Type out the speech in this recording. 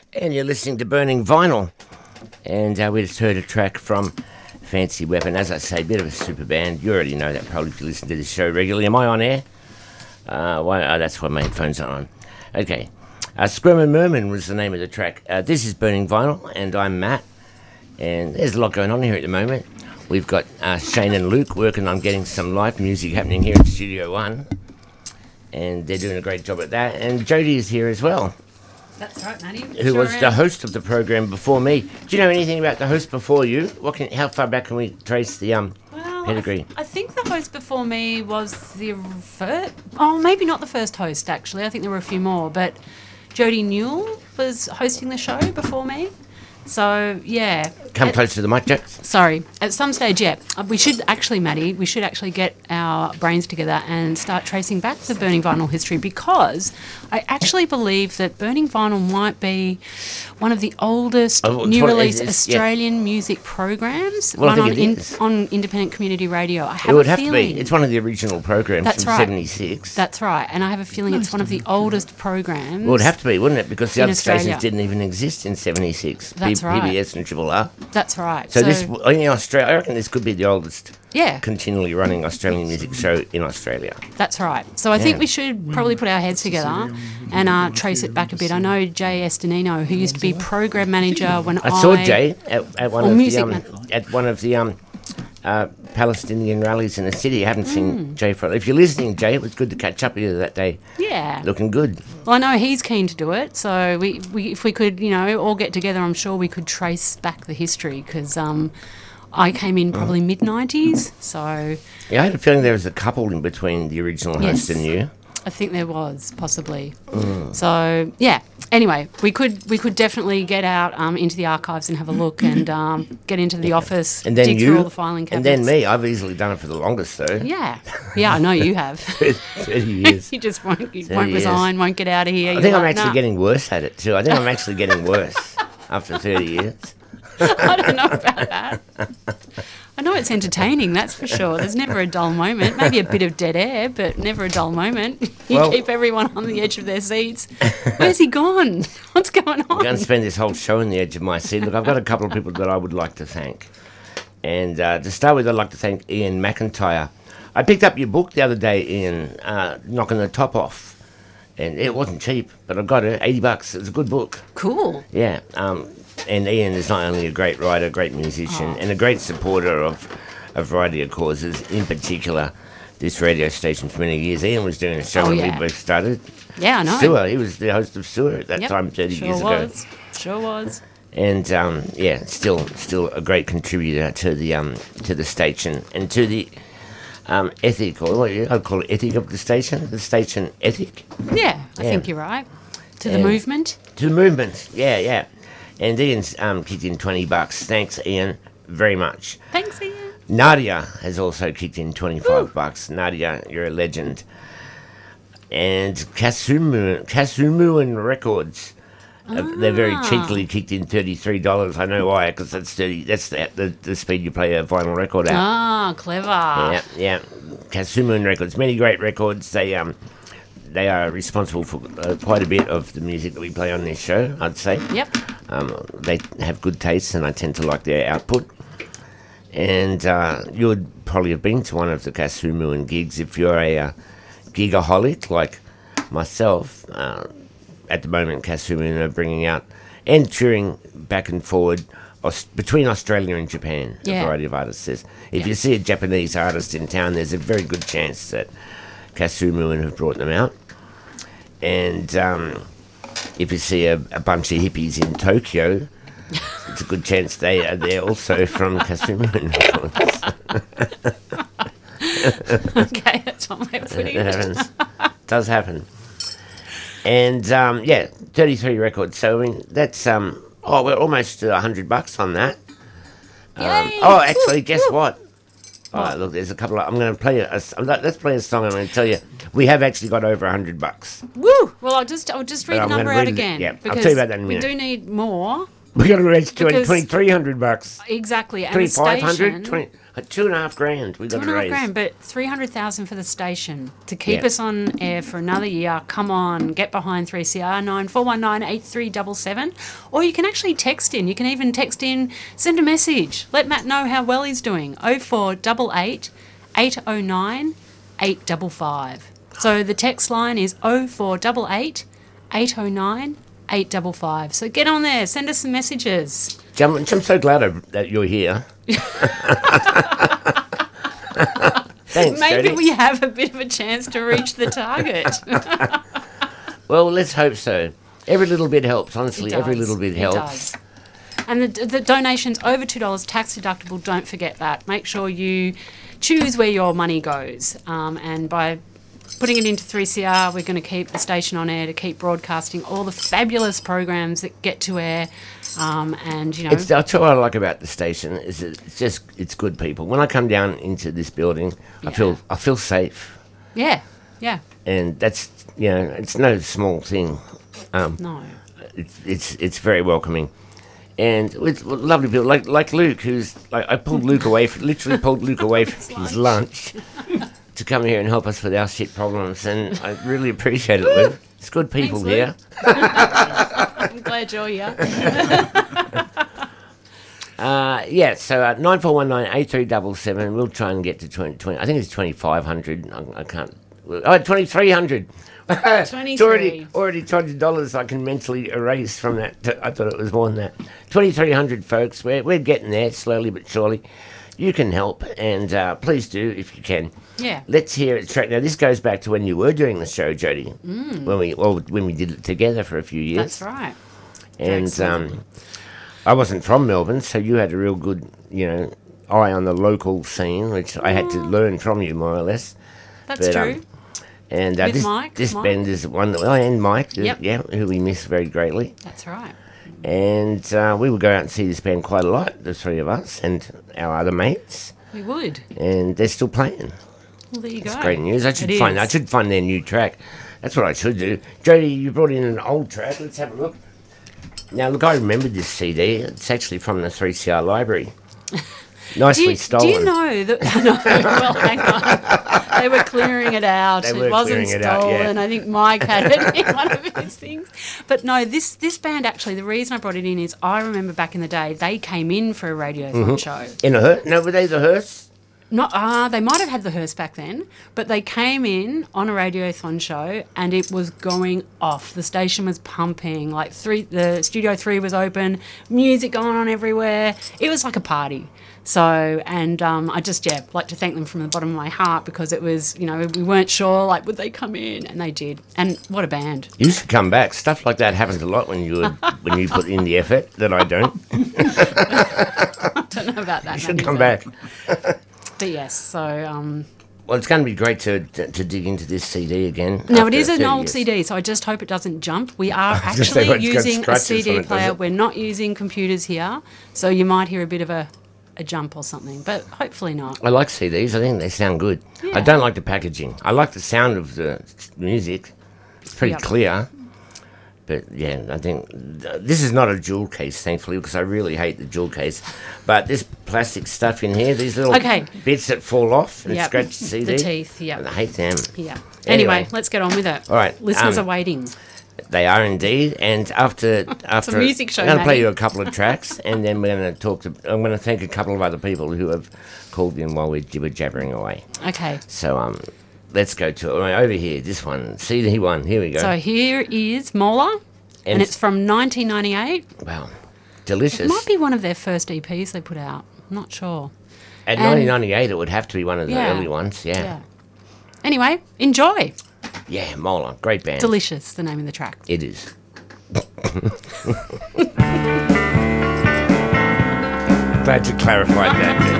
And you're listening to Burning Vinyl. And we just heard a track from Fancy Weapon. As I say, a bit of a super band. You already know that probably if you listen to this show regularly. Am I on air? That's why my headphones are on. Okay. Scrum and Merman was the name of the track. This is Burning Vinyl, and I'm Matt. And there's a lot going on here at the moment. We've got Shane and Luke working on getting some live music happening here in Studio One. And they're doing a great job at that. And Jodie is here as well. That's right, Matty. Who was the host of the program before me. Do you know anything about the host before you? How far back can we trace the pedigree? I think the host before me was the first... Oh, maybe not the first host, actually. I think there were a few more. But Jodie Newell was hosting the show before me. So, yeah. Come close to the mic, Jack. Sorry. At some stage, yeah. We should actually, Maddie, get our brains together and start tracing back the Burning Vinyl history, because I actually believe that Burning Vinyl might be one of the oldest new release Australian music programs run on independent community radio. I have it would have to be. It's one of the original programs from 76. That's right. And I have a feeling it's one of the oldest programs. Well, it would have to be, wouldn't it? Because the other stations didn't even exist in 76. That's right. PBS and Triple R. That's right. So this, in Australia, I reckon this could be the oldest yeah. continually running Australian music show in Australia. That's right. So I think we should probably put our heads together and trace it back a bit. I know Jay Estanino, who used to be program manager when I saw Jay at one of the Palestinian rallies in the city. I haven't seen Jay for... If you're listening, Jay, it was good to catch up with you that day. Yeah. Looking good. Well, I know he's keen to do it, so we if we could, all get together, I'm sure we could trace back the history, because I came in probably mid-90s, so... Yeah, I had a feeling there was a couple in between the original host and you. I think there was, possibly. So, yeah. Anyway, we could definitely get out into the archives and have a look and get into the office, and then dig through all the filing cabinets. And then me. I've easily done it for the longest, though. Yeah. Yeah, I know you have. 30 years. You just won't resign, won't get out of here. I think I'm actually getting worse at it, too. I think I'm actually getting worse after 30 years. I don't know about that. I know it's entertaining, that's for sure. There's never a dull moment. Maybe a bit of dead air, but never a dull moment. You keep everyone on the edge of their seats. Where's he gone? What's going on? I'm going to spend this whole show on the edge of my seat. Look, I've got a couple of people that I would like to thank. And to start with, I'd like to thank Ian McIntyre. I picked up your book the other day, Ian, Knocking the Top Off. And it wasn't cheap, but I got it, $80. It's a good book. Cool. Yeah. And Ian is not only a great writer, great musician, and a great supporter of a variety of causes, in particular this radio station for many years. Ian was doing a show when we both started. Yeah, I know. Sewer, he was the host of Sewer at that time 30 years ago. Sure was. And, still a great contributor to the station and to the ethic, or what I'd call it, ethic of the station ethic. Yeah, I think you're right. To the movement. To the movement, yeah. And Ian's kicked in $20. Thanks, Ian, very much. Thanks, Ian. Nadia has also kicked in $25. Nadia, you're a legend. And Kasumu Records, they're very cheekily kicked in $33. I know why, because that's the speed you play a vinyl record at. Ah, clever. Yeah. Kasumu Records, many great records. They are responsible for quite a bit of the music that we play on this show, I'd say. Yep. They have good taste, and I tend to like their output. And you would probably have been to one of the Kasumu gigs if you're a gigaholic like myself. At the moment, Kasumu are bringing out and touring back and forward between Australia and Japan, a variety of artists. If you see a Japanese artist in town, there's a very good chance that Kasumu have brought them out. And if you see a bunch of hippies in Tokyo, it's a good chance they are there also from Kasumu. Okay, that's one way of putting it. Happens. Does happen. And 33 records. So I mean, that's we're almost $100 on that. Actually, guess what? Oh, look, there's a couple of... I'm going to play let's play a song. I'm going to tell you, we have actually got over $100. Woo! Well, I'll just read the number out again. I'll tell you about that in a minute. We do need more We got to raise Because- $2,300. Exactly. And the 2,500? station... $2,500 we got to raise. $2.5 grand, but 300,000 for the station to keep Yeah. us on air for another year. Come on, get behind 3CR 94198377, or you can actually text in. You can even text in, send a message, let Matt know how well he's doing. 0488 809 855. So the text line is 0488 809 855. So get on there, send us some messages. I'm so glad that you're here. Thanks, Maybe Jodie. we have a bit of a chance to reach the target. Well, let's hope so. Every little bit helps, honestly. It Every does. little bit It helps. does. And the donations over $2 tax deductible, don't forget that. Make sure you choose where your money goes. And by putting it into 3CR, we're going to keep the station on air to keep broadcasting all the fabulous programs that get to air. And, you know, I'll tell you what I like about the station is it's good people. When I come down into this building, I feel safe, yeah, yeah, and that's it's no small thing. no. It's very welcoming, and with lovely people like Luke, who's I pulled Luke away, literally pulled Luke away from his lunch to come here and help us with our shit problems, and I really appreciate it, Luke. It's good people Thanks, here. I'm glad you're here. So 94198377. We'll try and get to 20. I think it's 2,500. I can't. Oh, 2,300. It's already $200 I can mentally erase from that. I thought it was more than that. 2,300, folks. We're getting there slowly but surely. You can help, and please do if you can. Yeah. Let's hear it straight. Now, this goes back to when you were doing the show, Jodie. When we did it together for a few years. That's right. And I wasn't from Melbourne, so you had a real good, eye on the local scene, which I had to learn from you more or less. That's true. And With Mike, this Mike. band is one that and Mike, Yep. who we miss very greatly. That's right. And we would go out and see this band quite a lot, the three of us and our other mates. We would. And they're still playing. Well, there you go. That's great news. I should It find is. their new track. That's what I should do. Jodie, you brought in an old track. Let's have a look. Now, look, I remember this CD. It's actually from the 3CR library. Nicely stolen. Do you know that? No, well, hang on. They were clearing it out. They were It wasn't clearing it out, stolen. yeah. I think Mike had it in one of his things. But no, this band actually, the reason I brought it in is I remember back in the day they came in for a radiothon show. In a hearse? No, were they the hearse? Not, they might have had the hearse back then, but they came in on a radiothon show and it was going off. The station was pumping, the Studio 3 was open, music going on everywhere. It was like a party. So, and I just, like to thank them from the bottom of my heart because it was, we weren't sure, would they come in? And they did. And what a band. You should come back. Stuff like that happens a lot when you put in the effort that I don't. I don't know about that. You should Matty, come but- back. But yes, so... Well, it's going to be great to dig into this CD again. Now, it after is an 30 old years. CD, so I just hope it doesn't jump. We are was gonna say, actually well, it's got using a scratches on CD it, doesn't player. it? We're not using computers here, so you might hear a bit of a jump or something, but hopefully not. I like CDs. I think they sound good. Yeah. I don't like the packaging. I like the sound of the music. It's pretty Yep. clear. But yeah, I think this is not a jewel case, thankfully, because I really hate the jewel case. But this plastic stuff in here, these little Okay. bits that fall off and Yep. scratch the CD. The teeth, yeah. I hate them. Yeah. Anyway. Anyway, let's get on with it. All right, Listeners are waiting. They are indeed. And after music show, I'm going to play Matty. you a couple of tracks, and then we're going to I'm going to thank a couple of other people who have called in while we're jibber jabbering away. Okay. So let's go to it. Over here, this one, CD one. Here we go. So here is Mola, and it's from 1998. Wow, It delicious. might be one of their first EPs they put out. I'm not sure. At and- 1998, it would have to be one of the Yeah. early ones. Yeah. Anyway, enjoy. Yeah, Mola, great band. Delicious, the name of the track. It is. Glad you clarified that.